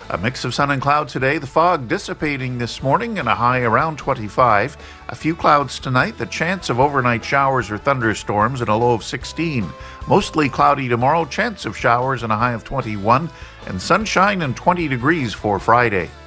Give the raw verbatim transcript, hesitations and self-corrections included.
A mix of sun and clouds today, the fog dissipating this morning and a high around twenty-five. A few clouds tonight, the chance of overnight showers or thunderstorms and a low of sixteen. Mostly cloudy tomorrow, chance of showers and a high of twenty-one. And sunshine and twenty degrees for Friday.